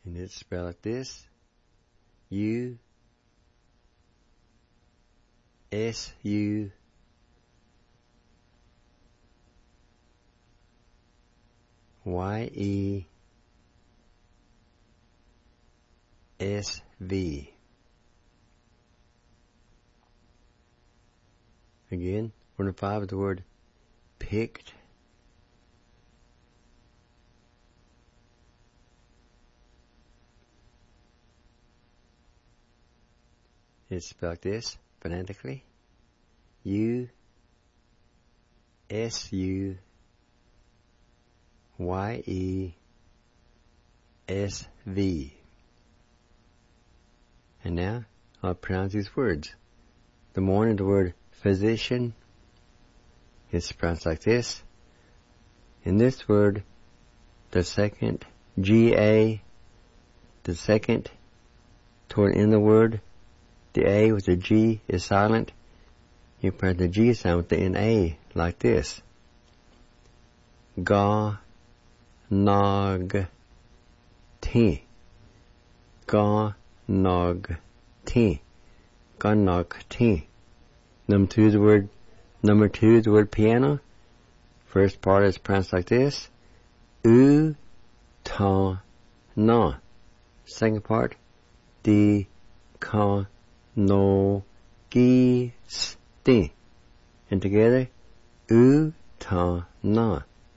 And it's spelled like this. U-S-U-Y-E-S-V. Again, 1 to 5 is the word picked. It's spelled like this, phonetically. U-S-U-Y-E-S-V. And now, I'll pronounce these words. The morning, the word physician. It's pronounced like this. In this word, the second G-A, the second toward in the word, the A with the G is silent. You pronounce the G sound with the N-A like this. Ga-nog-ti. Ga-nog-ti. Ga-nog-ti. Number two is the word piano. First part is pronounced like this. U-ta-na. Second part, di-ka-no-gi-sti. And together, u-ta-na.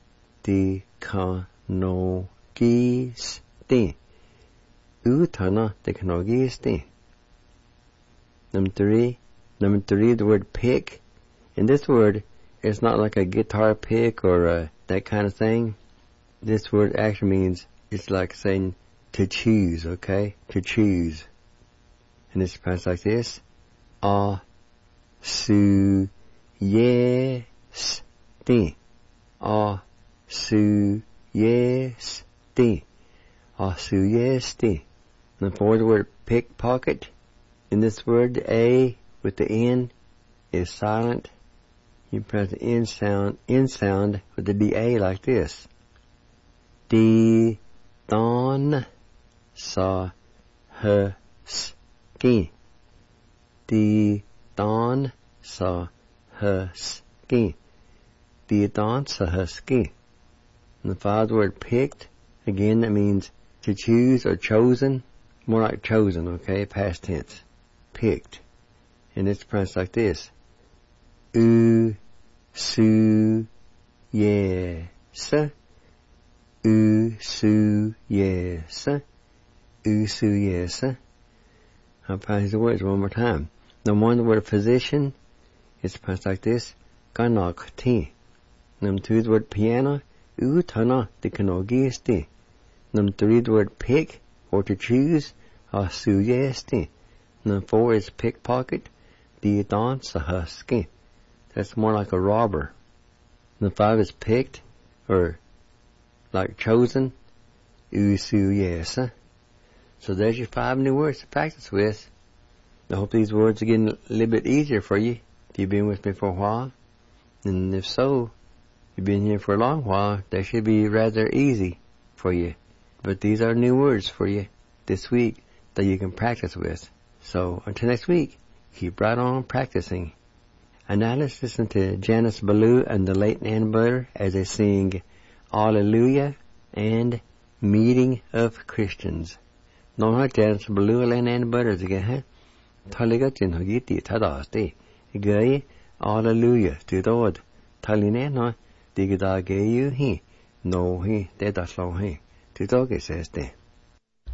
Di-ka-no-gi-sti. U-ta-na. Di-ka-no-gi-sti. Number three, the word pick. In this word, it's not like a guitar pick or that kind of thing. This word actually means, it's like saying to choose, okay? To choose. And it's pronounced like this. A-su-yes-ti. A-su-yes-ti. A-su-yes-ti. And for the word pickpocket, in this word, the A with the N is silent. You pronounce the N sound with the D-A like this. Di-don-sa-her-ski. Di-don-sa-her-ski. Di-don-sa-her-ski. And the father word picked, again, that means to choose or chosen. More like chosen, okay? Past tense. Picked. And it's pronounced like this. U-su-yes. U-su-yes. U-su-yes. I'll pronounce the words one more time. Number one, the word physician. It's pronounced like this. Ga-nog-ti. Number two, the word piano. U-ta-na. Di-ka-no-gi-sti. Number three, the word pick or to choose. A-su-yes-ti. Number four is pickpocket. Di-don-sa-her-ski. That's more like a robber. Number five is picked or like chosen. U-su-yes. So there's your 5 new words to practice with. I hope these words are getting a little bit easier for you if you've been with me for a while. And if so, you've been here for a long while, they should be rather easy for you. But these are new words for you this week that you can practice with. So until next week, keep right on practicing. And now let's listen to Janice Ballou and the late Ann Butter as they sing Alleluia and Meeting of Christians. Nó Janice Ballou lên Ann Butter again, huh? Thaliga tin hogi ti thadaste. Gay Alleluia to Lord. Taline no digda gayu he. No he, de da slow he. To dog says de.